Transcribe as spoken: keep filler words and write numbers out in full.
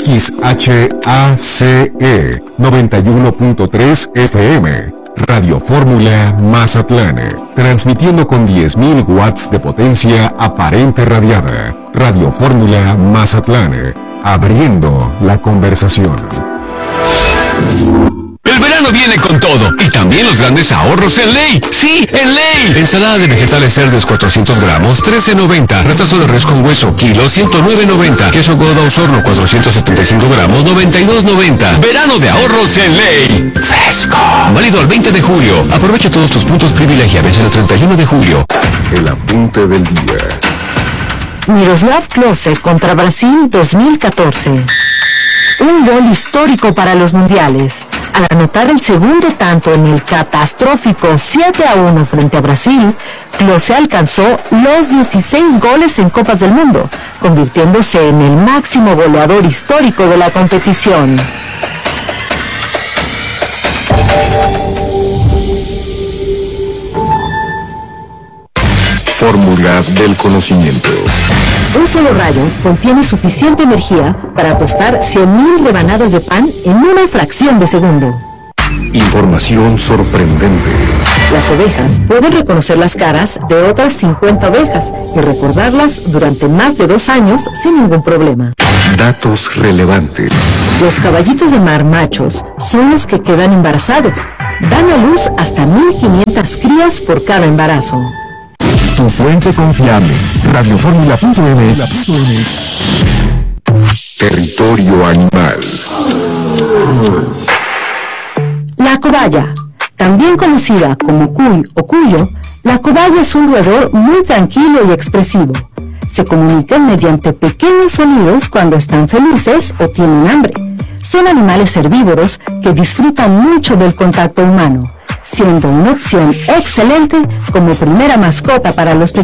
X H A C E noventa y uno punto tres F M. Radio Fórmula Mazatlán, transmitiendo con diez mil watts de potencia aparente radiada. Radio Fórmula Mazatlán, abriendo la conversación. El verano viene con todo, y también los grandes ahorros en Ley. ¡Sí, en Ley! Ensalada de vegetales cerdos cuatrocientos gramos, trece noventa. Retazo de res con hueso, kilo, ciento nueve noventa. Queso Gouda Osorno, cuatrocientos setenta y cinco gramos, noventa y dos noventa. Verano de ahorros en Ley. ¡Fresco! Válido al veinte de julio. Aprovecha todos tus puntos privilegia. Vence el treinta y uno de julio. El apunte del día. Miroslav Klose contra Brasil dos mil catorce. Un gol histórico para los mundiales. Al anotar el segundo tanto en el catastrófico siete a uno frente a Brasil, Klose alcanzó los dieciséis goles en Copas del Mundo, convirtiéndose en el máximo goleador histórico de la competición. Fórmula del conocimiento. Un solo rayo contiene suficiente energía para tostar cien mil rebanadas de pan en una fracción de segundo. Información sorprendente. Las ovejas pueden reconocer las caras de otras cincuenta ovejas y recordarlas durante más de dos años sin ningún problema. Datos relevantes. Los caballitos de mar machos son los que quedan embarazados. Dan a luz hasta mil quinientas crías por cada embarazo. Tu fuente confiable. Radioformula punto m x. Territorio animal. La cobaya, también conocida como cuy o cuyo, la cobaya es un roedor muy tranquilo y expresivo. Se comunican mediante pequeños sonidos cuando están felices o tienen hambre. Son animales herbívoros que disfrutan mucho del contacto humano, siendo una opción excelente como primera mascota para los pequeños.